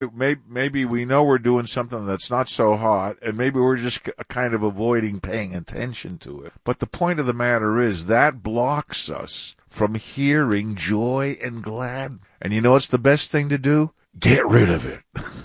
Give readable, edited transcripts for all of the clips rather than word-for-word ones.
Maybe we know we're doing something that's not so hot, and maybe we're just kind of avoiding paying attention to it. But the point of the matter is that blocks us from hearing joy and glad. And you know what's the best thing to do? Get rid of it.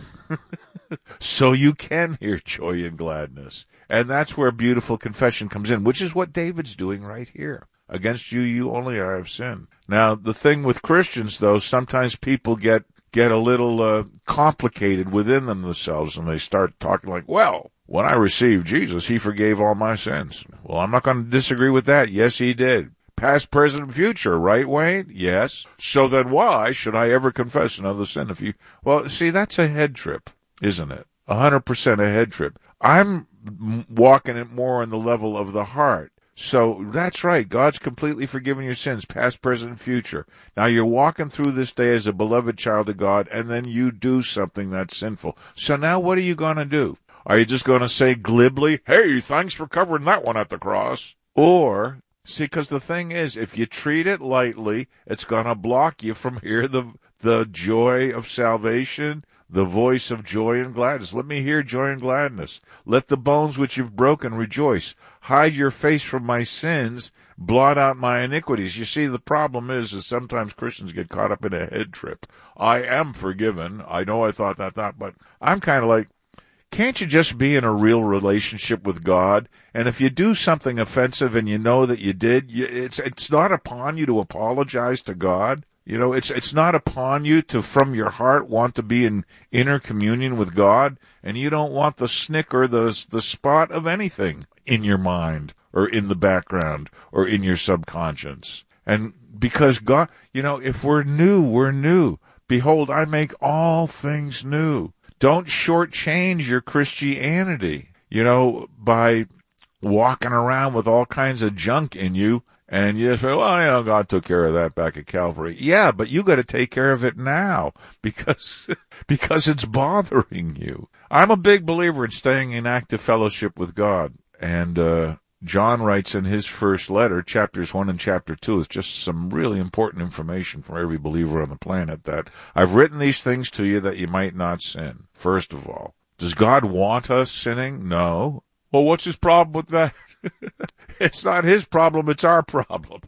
So you can hear joy and gladness. And that's where beautiful confession comes in, which is what David's doing right here. Against you, you only I have sinned. Now, the thing with Christians, though, sometimes people get a little complicated within themselves, and they start talking like, well, when I received Jesus, he forgave all my sins. Well, I'm not going to disagree with that. Yes, he did. Past, present, and future, right, Wayne? Yes. So then why should I ever confess another sin if you... Well, see, that's a head trip, isn't it? 100% a head trip. I'm walking it more on the level of the heart. So that's right. God's completely forgiven your sins, past, present, and future. Now you're walking through this day as a beloved child of God, and then you do something that's sinful. So now what are you going to do? Are you just going to say glibly, hey, thanks for covering that one at the cross? Or, see, because the thing is, if you treat it lightly, it's going to block you from hearing the joy of salvation, the voice of joy and gladness. Let me hear joy and gladness. Let the bones which you've broken rejoice. Hide your face from my sins. Blot out my iniquities. You see, the problem is sometimes Christians get caught up in a head trip. I am forgiven. I know I thought that, but I'm kind of like, can't you just be in a real relationship with God? And if you do something offensive and you know that you did, it's not upon you to apologize to God. You know, it's not upon you to, from your heart, want to be in inner communion with God, and you don't want the snick or the spot of anything in your mind or in the background or in your subconscious. And because God, you know, if we're new, we're new. Behold, I make all things new. Don't shortchange your Christianity, you know, by walking around with all kinds of junk in you. And you say, well, you know, God took care of that back at Calvary. Yeah, but you got to take care of it now because it's bothering you. I'm a big believer in staying in active fellowship with God. And John writes in his first letter, chapters 1 and chapter 2, is just some really important information for every believer on the planet, that I've written these things to you that you might not sin. First of all, does God want us sinning? No. Well, what's his problem with that? It's not his problem, it's our problem.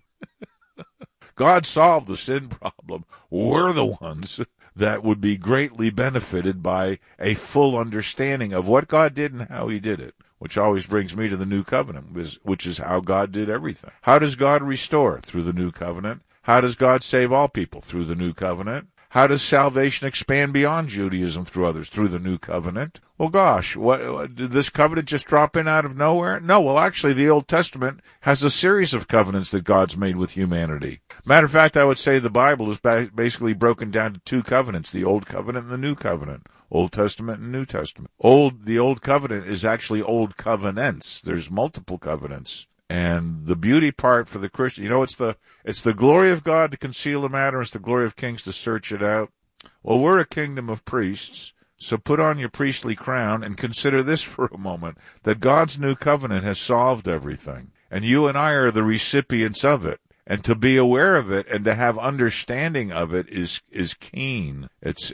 God solved the sin problem. We're the ones that would be greatly benefited by a full understanding of what God did and how he did it, which always brings me to the new covenant, which is how God did everything. How does God restore? Through the new covenant. How does God save all people? Through the new covenant. How does salvation expand beyond Judaism through others? Through the new covenant. Well, gosh, what did this covenant just drop in out of nowhere? No, well, actually, the Old Testament has a series of covenants that God's made with humanity. Matter of fact, I would say the Bible is basically broken down to two covenants, the Old Covenant and the New Covenant. Old Testament and New Testament. The Old Covenant is actually old covenants. There's multiple covenants. And the beauty part for the Christian, you know, it's the glory of God to conceal a matter, it's the glory of kings to search it out. Well, we're a kingdom of priests, so put on your priestly crown and consider this for a moment, that God's new covenant has solved everything, and you and I are the recipients of it. And to be aware of it and to have understanding of it is keen. It's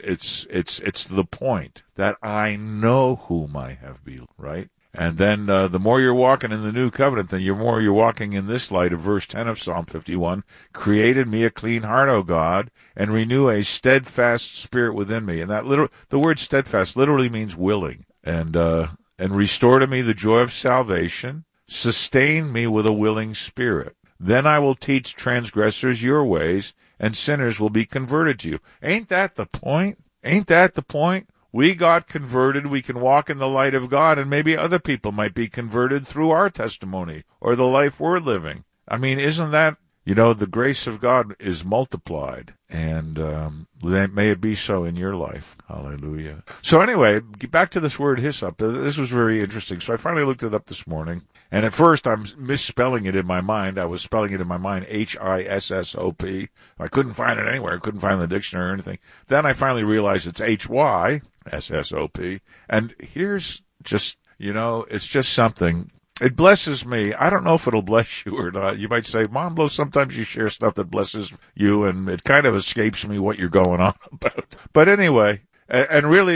the point that I know whom I have believed, right? And then the more you're walking in the new covenant, the more you're walking in this light of verse 10 of Psalm 51. Created me a clean heart, O God, and renew a steadfast spirit within me. And the word steadfast literally means willing. And restore to me the joy of salvation. Sustain me with a willing spirit. Then I will teach transgressors your ways, and sinners will be converted to you. Ain't that the point? Ain't that the point? We got converted, we can walk in the light of God, and maybe other people might be converted through our testimony or the life we're living. I mean, isn't that, you know, the grace of God is multiplied, and may it be so in your life. Hallelujah. So anyway, back to this word hyssop. This was very interesting. So I finally looked it up this morning, and at first I'm misspelling it in my mind. I was spelling it in my mind, H-I-S-S-O-P. I couldn't find it anywhere. I couldn't find the dictionary or anything. Then I finally realized it's H-Y-S-S-O-P. And here's just, you know, it's just something. It blesses me. I don't know if it'll bless you or not. You might say, Mom, though, sometimes you share stuff that blesses you, and it kind of escapes me what you're going on about. But anyway, And really,